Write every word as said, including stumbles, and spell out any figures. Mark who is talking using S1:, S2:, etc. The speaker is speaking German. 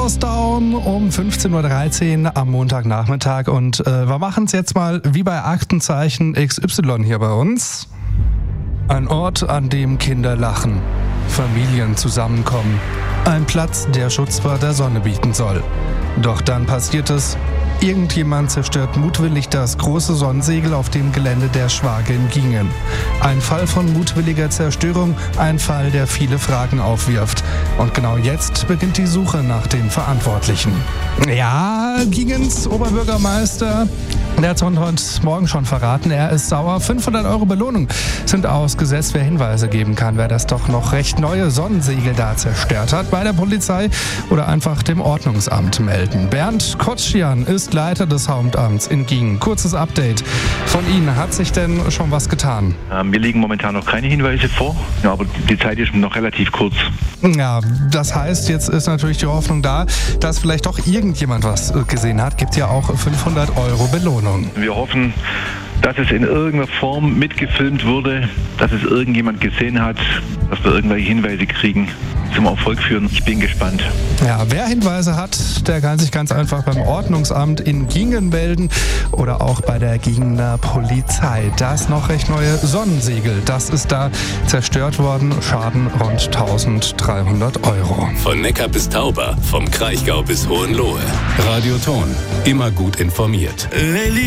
S1: Countdown um fünfzehn Uhr dreizehn am Montagnachmittag und äh, wir machen es jetzt mal wie bei Aktenzeichen X Y hier bei uns. Ein Ort, an dem Kinder lachen, Familien zusammenkommen. Ein Platz, der Schutz vor der Sonne bieten soll. Doch dann passiert es. Irgendjemand zerstört mutwillig das große Sonnensegel auf dem Gelände der Schwage in Gingen. Ein Fall von mutwilliger Zerstörung, ein Fall, der viele Fragen aufwirft. Und genau jetzt beginnt die Suche nach den Verantwortlichen. Ja, Gingens Oberbürgermeister, der hat heute Morgen schon verraten, er ist sauer. fünfhundert Euro Belohnung sind ausgesetzt, wer Hinweise geben kann, wer das doch noch recht neue Sonnensegel da zerstört hat. Bei der Polizei oder einfach dem Ordnungsamt melden. Bernd Kotschian ist Leiter des Hauptamts in Gingen. Kurzes Update von Ihnen. Hat sich denn schon was getan?
S2: Ähm, mir liegen momentan noch keine Hinweise vor, ja, aber die Zeit ist noch relativ kurz.
S1: Ja, das heißt, jetzt ist natürlich die Hoffnung da, dass vielleicht doch irgendjemand was gesehen hat. Gibt ja auch fünfhundert Euro Belohnung.
S2: Wir hoffen, dass es in irgendeiner Form mitgefilmt wurde, dass es irgendjemand gesehen hat, dass wir irgendwelche Hinweise kriegen, zum Erfolg führen. Ich bin gespannt.
S1: Ja, wer Hinweise hat, der kann sich ganz einfach beim Ordnungsamt in Gingen melden oder auch bei der Gingener Polizei. Das noch recht neue Sonnensegel, das ist da zerstört worden. Schaden rund eintausenddreihundert Euro.
S3: Von Neckar bis Tauber, vom Kraichgau bis Hohenlohe. Radio Ton, immer gut informiert.